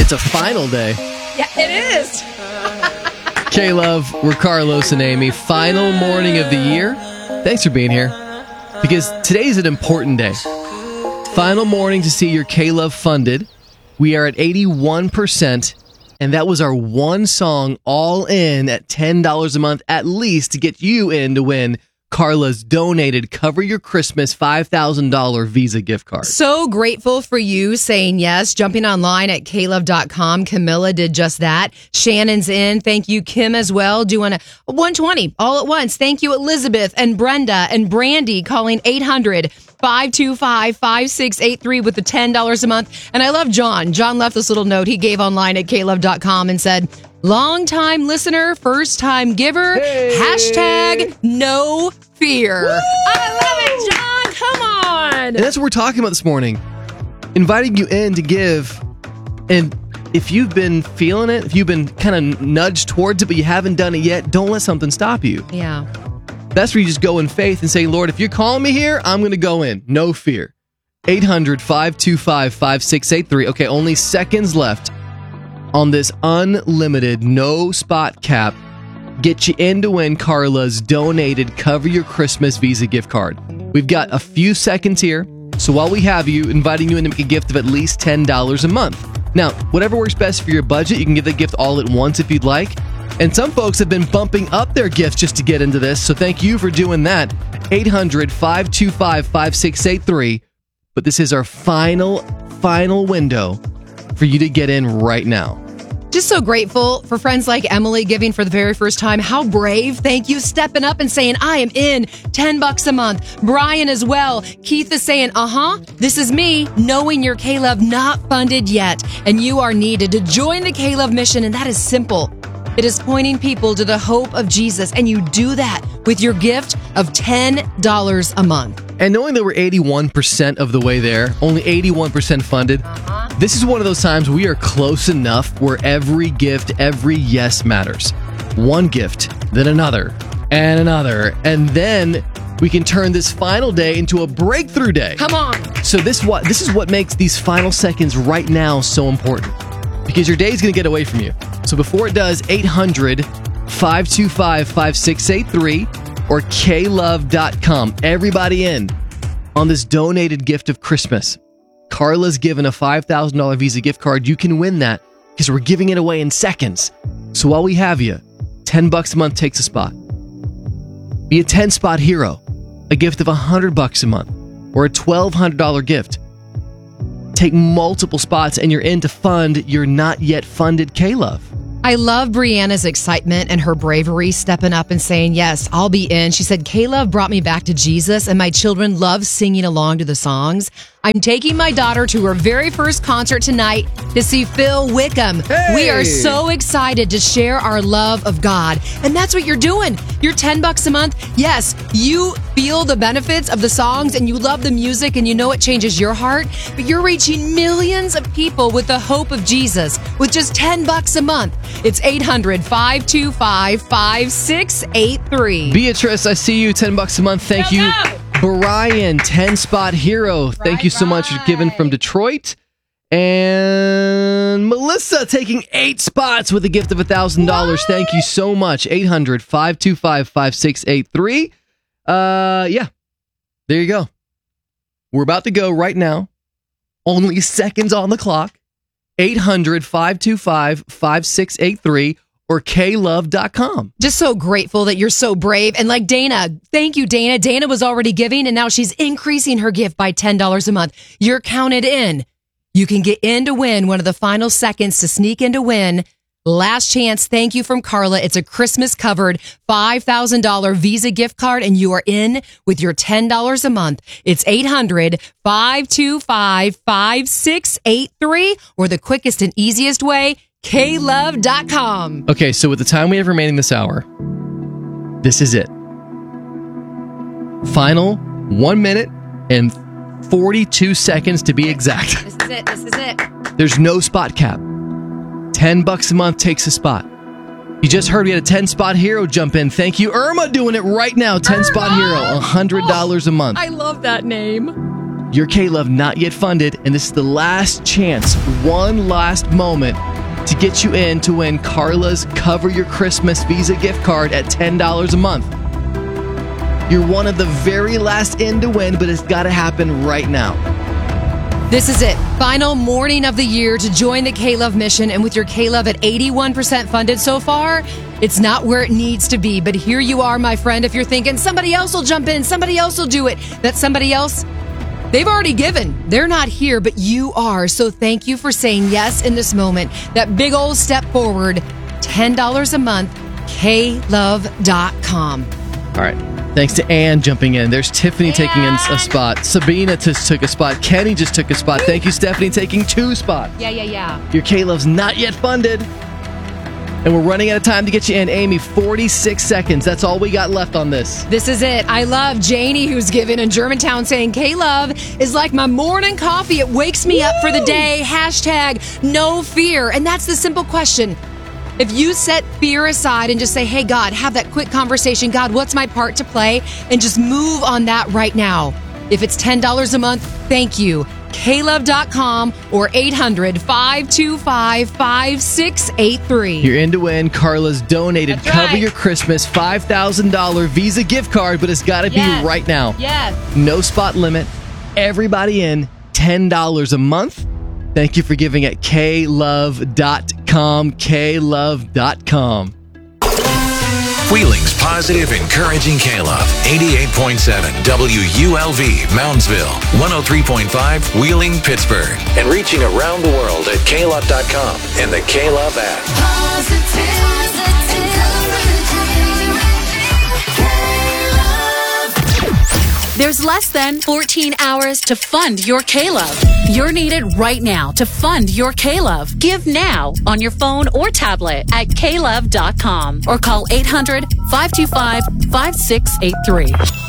It's a final day. Yeah, it is. K-Love, we're Carlos and Amy. Final morning of the year. Thanks for being here. Because today's an important day. Final morning to see your K-Love funded. We are at 81%. And that was our one song all in at $10 a month at least to get you in to win Carla's donated Cover Your Christmas $5,000 Visa gift card. So grateful for you saying yes, jumping online at klove.com. Camilla did just that. Shannon's in. Thank you, Kim, as well, doing a 120 all at once. Thank you, Elizabeth and Brenda and Brandy calling 800-525-5683 with the $10 a month. And I love John. John left this little note he gave online at klove.com and said, long-time listener, first-time giver, hashtag no fear. Woo! I love it, John. Come on. And that's what we're talking about this morning. Inviting you in to give. And if you've been feeling it, if you've been kind of nudged towards it, but you haven't done it yet, don't let something stop you. Yeah. That's where you just go in faith and say, Lord, if you're calling me here, I'm going to go in. No fear. 800-525-5683. Okay, only seconds left on this unlimited, no spot cap. Get you in to win Carla's donated Cover Your Christmas Visa gift card. We've got a few seconds here. So while we have you, inviting you in to make a gift of at least $10 a month. Now, whatever works best for your budget, you can give the gift all at once if you'd like. And some folks have been bumping up their gifts just to get into this, so thank you for doing that. 800-525-5683. But this is our final window for you to get in right now. Just so grateful for friends like Emily giving for the very first time. How brave. Thank you. Stepping up and saying, I am in. $10 a month. Brian as well. Keith is saying, this is me, knowing your K-Love not funded yet. And you are needed to join the K-Love mission. And that is simple. It is pointing people to the hope of Jesus. And you do that with your gift of $10 a month. And knowing that we're 81% of the way there, only 81% funded, this is one of those times we are close enough where every gift, every yes matters. One gift, then another, and another. And then we can turn this final day into a breakthrough day. Come on. So this is what makes these final seconds right now so important. Because your day is going to get away from you. So before it does, 800-525-5683 or klove.com. Everybody in on this donated gift of Christmas. Carla's given a $5,000 Visa gift card. You can win that because we're giving it away in seconds. So while we have you, $10 a month takes a spot. Be a 10-spot hero, a gift of $100 a month, or a $1,200 gift. Take multiple spots and you're in to fund your not yet funded K-Love. I love Brianna's excitement and her bravery, stepping up and saying, yes, I'll be in. She said, K-Love brought me back to Jesus and my children love singing along to the songs. I'm taking my daughter to her very first concert tonight to see Phil Wickham. Hey! We are so excited to share our love of God. And that's what you're doing. You're $10 a month. Yes, you feel the benefits of the songs and you love the music and you know it changes your heart, but you're reaching millions of people with the hope of Jesus with just $10 a month. It's 800-525-5683. Beatrice, I see you. $10 a month. Thank you. Brian, 10-spot hero. Thank you so much for giving from Detroit. And Melissa taking 8 spots with a gift of $1,000. Thank you so much. 800-525-5683. Yeah, there you go. We're about to go right now. Only seconds on the clock. 800-525-5683 or klove.com. Just so grateful that you're so brave. And like Dana, thank you, Dana. Dana was already giving, and now she's increasing her gift by $10 a month. You're counted in. You can get in to win one of the final seconds to sneak in to win. Last chance. Thank you from Carla. It's a Christmas covered $5,000 Visa gift card, and you are in with your $10 a month. It's 800-525-5683 or the quickest and easiest way, klove.com. Okay, so with the time we have remaining this hour, this is it. Final 1 minute and 42 seconds to be exact. This is it. This is it. There's no spot cap. $10 a month takes a spot. You just heard we had a 10-spot hero jump in. Thank you, Irma, doing it right now. 10-spot hero, $100 a month. I love that name. your K-Love not yet funded, and this is the last chance, one last moment to get you in to win Carla's Cover Your Christmas Visa gift card at $10 a month. You're one of the very last in to win, but it's got to happen right now. This is it. Final morning of the year to join the K-Love mission. And with your K-Love at 81% funded so far, it's not where it needs to be. But here you are, my friend. If you're thinking somebody else will jump in, somebody else will do it, that somebody else, they've already given. They're not here, but you are. So thank you for saying yes in this moment. That big old step forward, $10 a month, klove.com. All right. Thanks to Ann jumping in. There's Tiffany taking in a spot. Sabina just took a spot. Kenny just took a spot. Thank you, Stephanie, taking 2 spots. Yeah. Your K-Love's not yet funded. And we're running out of time to get you in. Amy, 46 seconds. That's all we got left on this. This is it. I love Janie, who's given in Germantown, saying, K-Love is like my morning coffee. It wakes me up for the day. # no fear. And that's the simple question. If you set fear aside and just say, hey, God, have that quick conversation. God, what's my part to play? And just move on that right now. If it's $10 a month, thank you. klove.com or 800-525-5683. You're in to win Carla's donated That's Cover right. Your Christmas $5,000 Visa gift card, but it's got to be right now. Yes. No spot limit. Everybody in, $10 a month. Thank you for giving at klove.com, klove.com. Wheeling's positive, encouraging K-Love. 88.7 WULV, Moundsville. 103.5 Wheeling, Pittsburgh. And reaching around the world at klove.com and the K-Love app. There's less than 14 hours to fund your K-Love. You're needed right now to fund your K-Love. Give now on your phone or tablet at klove.com or call 800-525-5683.